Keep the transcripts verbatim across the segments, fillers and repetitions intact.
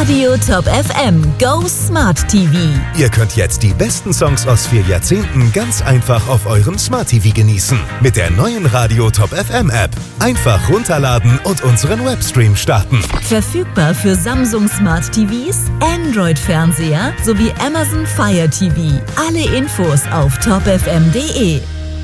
Radio Top F M Go Smart T V. Ihr könnt jetzt die besten Songs aus vier Jahrzehnten ganz einfach auf eurem Smart T V genießen. Mit der neuen Radio Top F M App. Einfach runterladen und unseren Webstream starten. Verfügbar für Samsung Smart T Vs, Android-Fernseher sowie Amazon Fire T V. Alle Infos auf top f m punkt d e.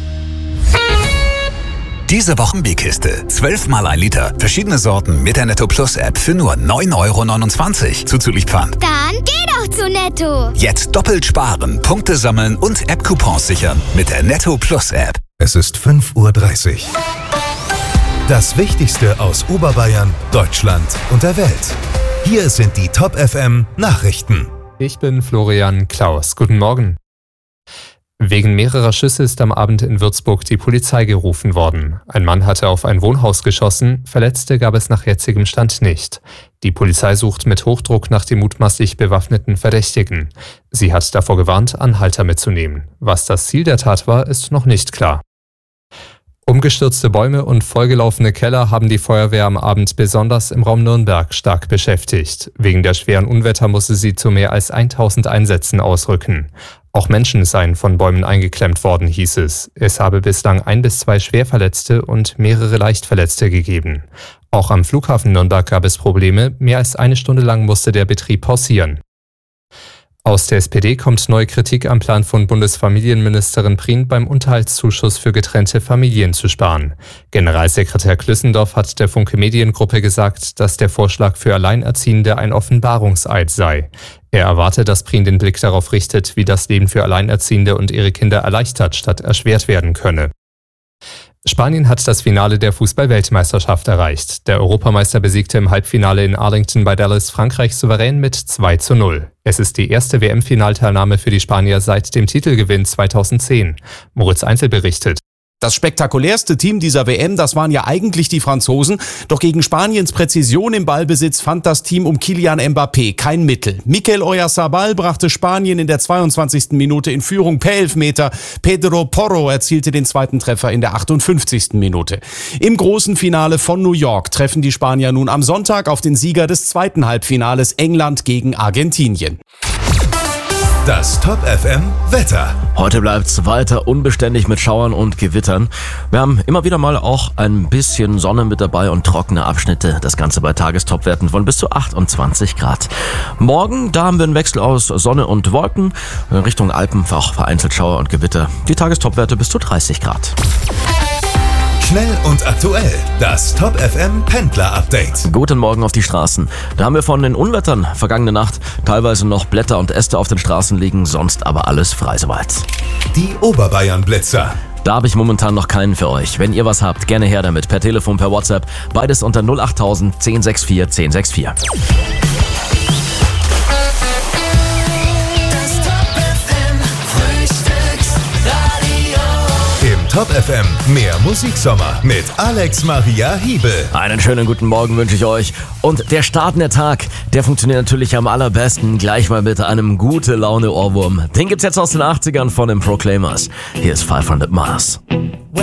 Diese Wochenbierkiste. zwölf mal ein Liter. Verschiedene Sorten mit der Netto Plus App für nur neun Euro neunundzwanzig. Zuzüglich Pfand. Dann geh doch zu Netto. Jetzt doppelt sparen, Punkte sammeln und App-Coupons sichern mit der Netto Plus App. Es ist fünf Uhr dreißig. Das Wichtigste aus Oberbayern, Deutschland und der Welt. Hier sind die Top F M Nachrichten. Ich bin Florian Klaus. Guten Morgen. Wegen mehrerer Schüsse ist am Abend in Würzburg die Polizei gerufen worden. Ein Mann hatte auf ein Wohnhaus geschossen, Verletzte gab es nach jetzigem Stand nicht. Die Polizei sucht mit Hochdruck nach dem mutmaßlich bewaffneten Verdächtigen. Sie hat davor gewarnt, Anhalter mitzunehmen. Was das Ziel der Tat war, ist noch nicht klar. Umgestürzte Bäume und vollgelaufene Keller haben die Feuerwehr am Abend besonders im Raum Nürnberg stark beschäftigt. Wegen der schweren Unwetter musste sie zu mehr als tausend Einsätzen ausrücken. Auch Menschen seien von Bäumen eingeklemmt worden, hieß es. Es habe bislang ein bis zwei Schwerverletzte und mehrere Leichtverletzte gegeben. Auch am Flughafen Nürnberg gab es Probleme. Mehr als eine Stunde lang musste der Betrieb pausieren. Aus der S P D kommt neue Kritik am Plan von Bundesfamilienministerin Prien, beim Unterhaltszuschuss für getrennte Familien zu sparen. Generalsekretär Klüssendorf hat der Funke Mediengruppe gesagt, dass der Vorschlag für Alleinerziehende ein Offenbarungseid sei. Er erwarte, dass Prien den Blick darauf richtet, wie das Leben für Alleinerziehende und ihre Kinder erleichtert statt erschwert werden könne. Spanien hat das Finale der Fußball-Weltmeisterschaft erreicht. Der Europameister besiegte im Halbfinale in Arlington bei Dallas Frankreich souverän mit zwei zu null. Es ist die erste W M-Finalteilnahme für die Spanier seit dem Titelgewinn zweitausendzehn. Moritz Einzel berichtet. Das spektakulärste Team dieser W M, das waren ja eigentlich die Franzosen. Doch gegen Spaniens Präzision im Ballbesitz fand das Team um Kylian Mbappé kein Mittel. Mikel Oyarzabal brachte Spanien in der zweiundzwanzigsten Minute in Führung per Elfmeter. Pedro Porro erzielte den zweiten Treffer in der achtundfünfzigsten Minute. Im großen Finale von New York treffen die Spanier nun am Sonntag auf den Sieger des zweiten Halbfinales, England gegen Argentinien. Das Top F M Wetter. Heute bleibt's weiter unbeständig mit Schauern und Gewittern. Wir haben immer wieder mal auch ein bisschen Sonne mit dabei und trockene Abschnitte. Das Ganze bei Tagestopwerten von bis zu achtundzwanzig Grad. Morgen, da haben wir einen Wechsel aus Sonne und Wolken. In Richtung Alpen auch vereinzelt Schauer und Gewitter. Die Tagestopwerte bis zu dreißig Grad. Schnell und aktuell. Das Top F M Pendler Update. Guten Morgen auf die Straßen. Da haben wir von den Unwettern vergangene Nacht teilweise noch Blätter und Äste auf den Straßen liegen, sonst aber alles frei soweit. Die Oberbayern Blitzer. Da habe ich momentan noch keinen für euch. Wenn ihr was habt, gerne her damit. Per Telefon, per WhatsApp. Beides unter null acht null null eins sechs vier eins sechs vier. Top F M, mehr Musiksommer mit Alex Maria Hiebel. Einen schönen guten Morgen wünsche ich euch. Und der Start in der Tag, der funktioniert natürlich am allerbesten gleich mal mit einem gute Laune Ohrwurm. Den gibt's jetzt aus den achtzigern von den Proclaimers. Hier ist fünfhundert Miles.